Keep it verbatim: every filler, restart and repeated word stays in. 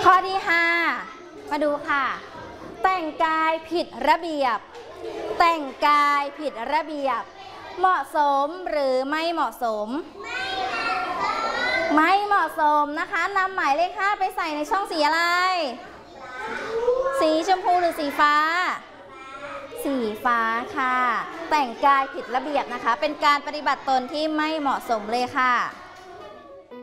ข้อที่ห้ามาดูค่ะแต่งกายผิดระเบียบแต่งกายผิดระเบียบเหมาะสมหรือไม่เหมาะสมไม่เหมาะสมนะคะนำหมายเลขห้าไปใส่ในช่องสีอะไรสีชมพูหรือสีฟ้าสีฟ้าค่ะแต่งกายผิดระเบียบนะคะเป็นการปฏิบัติตนที่ไม่เหมาะสมเลยค่ะ